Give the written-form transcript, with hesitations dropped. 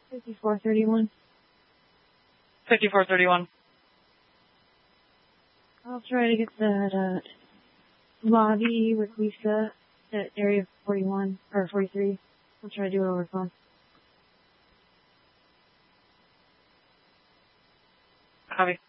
5431. 5431. I'll try to get that lobby with Lisa at area 41 or 43. I'll try to do it over the phone. Copy.